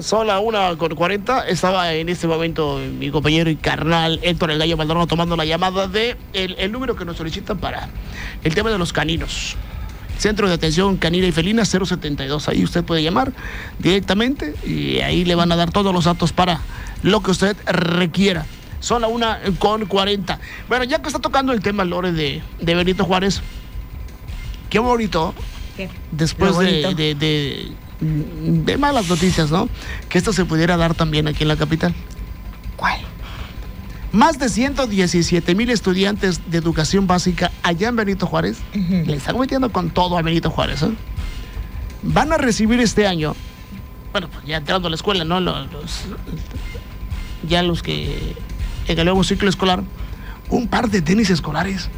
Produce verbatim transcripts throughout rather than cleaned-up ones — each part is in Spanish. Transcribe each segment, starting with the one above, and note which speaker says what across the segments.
Speaker 1: Son las una con cuarenta. Estaba en este momento mi compañero y carnal Héctor El Gallo Maldonado tomando la llamada de el, el número que nos solicitan para el tema de los caninos. Centro de Atención Canina y Felina cero setenta y dos. Ahí usted puede llamar directamente y ahí le van a dar todos los datos para lo que usted requiera. Son la una con cuarenta. Bueno, ya que está tocando el tema, Lore, de, de Benito Juárez, qué bonito. ¿Qué? Después bonito. De, de, de, de malas noticias, ¿no? Que esto se pudiera dar también aquí en la capital. ¿Cuál? Más de ciento diecisiete mil estudiantes de educación básica allá en Benito Juárez, uh-huh. le están metiendo con todo a Benito Juárez, ¿eh? Van a recibir este año, bueno, pues ya entrando a la escuela, ¿no? Los, los, ya los que en el nuevo ciclo escolar, un par de tenis escolares.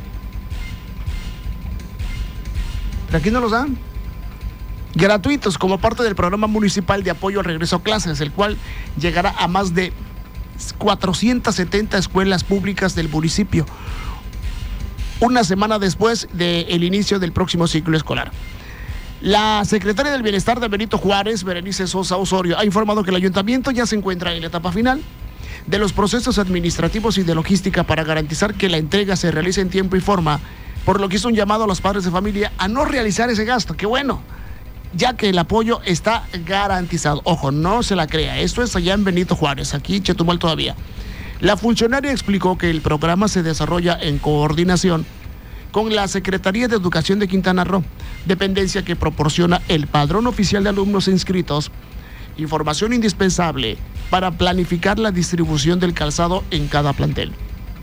Speaker 1: Pero aquí no los dan. Gratuitos como parte del programa municipal de apoyo al regreso a clases, el cual llegará a más de cuatrocientas setenta escuelas públicas del municipio, una semana después del inicio del próximo ciclo escolar. La secretaria del Bienestar de Benito Juárez, Berenice Sosa Osorio, ha informado que el ayuntamiento ya se encuentra en la etapa final de los procesos administrativos y de logística para garantizar que la entrega se realice en tiempo y forma, por lo que hizo un llamado a los padres de familia a no realizar ese gasto. ¡Qué bueno! Ya que el apoyo está garantizado. Ojo, no se la crea, esto es allá en Benito Juárez, aquí Chetumal todavía. La funcionaria explicó que el programa se desarrolla en coordinación con la Secretaría de Educación de Quintana Roo, dependencia que proporciona el padrón oficial de alumnos inscritos, información indispensable para planificar la distribución del calzado en cada plantel.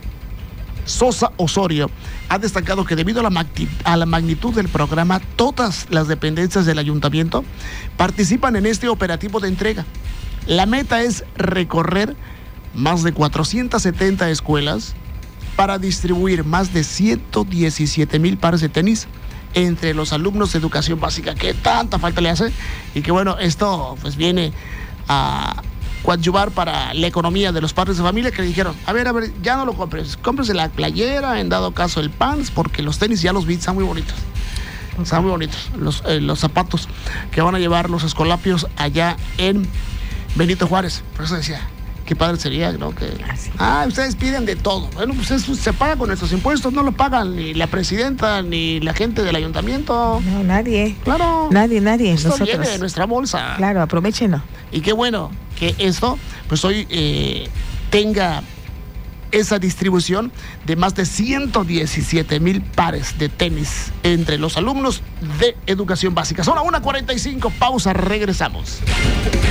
Speaker 1: Sosa Osorio ha destacado que debido a la, magnitud, a la magnitud del programa, todas las dependencias del ayuntamiento participan en este operativo de entrega. La meta es recorrer más de cuatrocientas setenta escuelas para distribuir más de ciento diecisiete mil pares de tenis entre los alumnos de educación básica, que tanta falta le hace, y que bueno, esto pues viene a coadyuvar para la economía de los padres de familia, que le dijeron, a ver, a ver, ya no lo compres, cómprese la playera, en dado caso el pants, porque los tenis ya los vi, están muy bonitos, okay. están muy bonitos, los, eh, los zapatos que van a llevar los escolapios allá en Benito Juárez. Por eso decía, qué padre sería, ¿no? Que, ah, ustedes piden de todo. Bueno, pues eso se paga con nuestros impuestos, no lo pagan ni la presidenta ni la gente del ayuntamiento.
Speaker 2: No, nadie.
Speaker 1: Claro.
Speaker 2: Nadie, nadie.
Speaker 1: Esto
Speaker 2: nosotros.
Speaker 1: Viene de nuestra bolsa.
Speaker 2: Claro, aprovechenlo.
Speaker 1: Y qué bueno que esto, pues hoy eh, tenga esa distribución de más de ciento diecisiete mil pares de tenis entre los alumnos de educación básica. Son las una cuarenta y cinco, pausa, regresamos.